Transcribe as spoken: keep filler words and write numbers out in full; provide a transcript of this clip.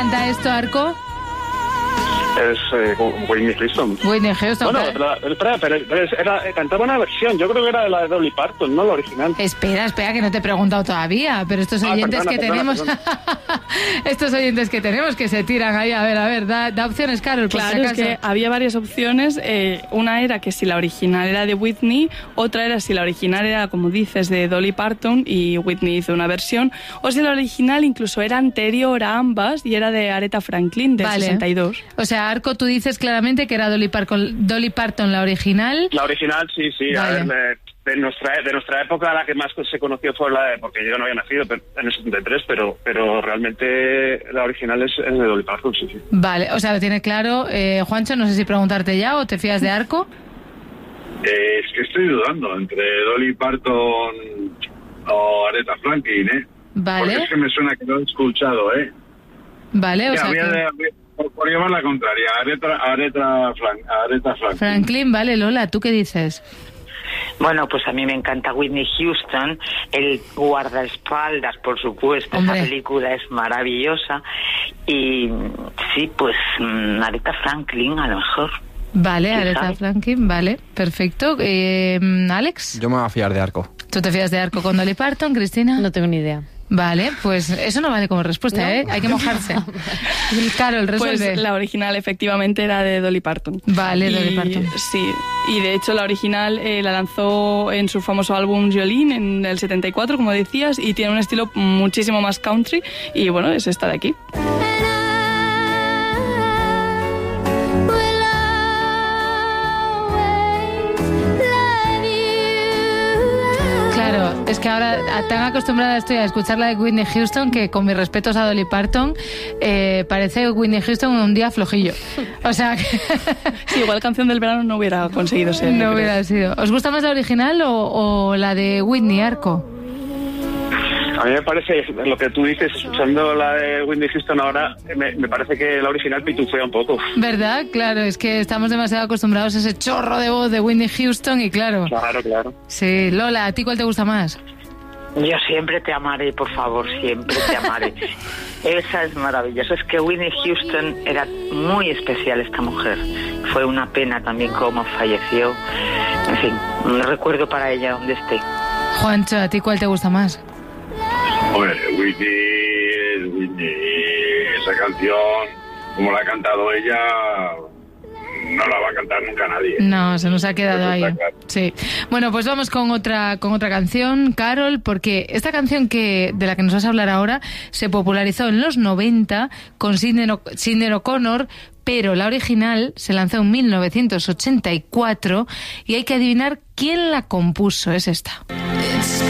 canta esto, Arco? Es eh, Whitney Houston. Whitney Houston. Bueno, pero, espera, pero, pero era, cantaba una versión, yo creo que era la de Dolly Parton, no la original. Espera, espera, que no te he preguntado todavía, pero estos oyentes ah, perdona, que perdona, tenemos, perdona. estos oyentes que tenemos que se tiran ahí, a ver, a ver, da, da opciones, Carol, por claro, si acaso. Es que había varias opciones, eh, una era que si la original era de Whitney, otra era si la original era, como dices, de Dolly Parton y Whitney hizo una versión, o si la original incluso era anterior a ambas y era de Aretha Franklin, del vale. sesenta y dos. O sea, Arco, tú dices claramente que era Dolly Parton, Dolly Parton la original. La original, sí, sí. Vale. A ver, de, de, nuestra, de nuestra época la que más se conoció fue la de, porque yo no había nacido pero, en el setenta y tres, pero, pero realmente la original es, es de Dolly Parton, sí, sí. Vale, o sea, lo tiene claro. Eh, Juancho, no sé si preguntarte ya o te fías de Arco. Eh, es que estoy dudando entre Dolly Parton o Aretha Franklin, ¿eh? Vale. Porque es que me suena que lo he escuchado, ¿eh? Vale, o ya, sea que... de, por, por llevar la contraria, Aretha, Aretha, Frank, Aretha Franklin. Franklin, vale, Lola, ¿tú qué dices? Bueno, pues a mí me encanta Whitney Houston, el guardaespaldas, por supuesto. Hombre. Esa película es maravillosa. Y sí, pues Aretha Franklin a lo mejor. Vale, Aretha Franklin, vale, perfecto. Eh, Alex. Yo me voy a fiar de Arco. ¿Tú te fías de Arco con Dolly Parton, Cristina? No tengo ni idea. Vale, pues eso no vale como respuesta, ¿no? ¿eh? Hay que mojarse. Carol, resuelve. Pues la original efectivamente era de Dolly Parton. Vale, y, Dolly Parton. Sí, y de hecho la original eh, la lanzó en su famoso álbum Jolene en el setenta y cuatro, como decías, y tiene un estilo muchísimo más country, y bueno, es esta de aquí. Claro, es que ahora tan acostumbrada estoy a escuchar la de Whitney Houston que, con mis respetos a Dolly Parton, eh, parece Whitney Houston un día flojillo. O sea que... Sí, igual Canción del Verano no hubiera conseguido ser. No hubiera sido. ¿Os gusta más la original o, o la de Whitney, Arco? A mí me parece, lo que tú dices, escuchando la de Whitney Houston ahora, me, me parece que la original pitufea un poco. ¿Verdad? Claro, es que estamos demasiado acostumbrados a ese chorro de voz de Whitney Houston y claro... Claro, claro. Sí, Lola, ¿a ti cuál te gusta más? Yo siempre te amaré, por favor, siempre te amaré. Esa es maravillosa. Es que Whitney Houston era muy especial, esta mujer. Fue una pena también cómo falleció. En fin, un recuerdo para ella donde esté. Juancho, ¿a ti cuál te gusta más? Hombre, Whitney, Whitney, esa canción, como la ha cantado ella, no la va a cantar nunca nadie. No, se nos ha quedado ahí. Claro. Sí. Bueno, pues vamos con otra con otra canción, Carol, porque esta canción que de la que nos vas a hablar ahora se popularizó en los noventa con Sinéad O'Connor, pero la original se lanzó en mil novecientos ochenta y cuatro y hay que adivinar quién la compuso. Es esta.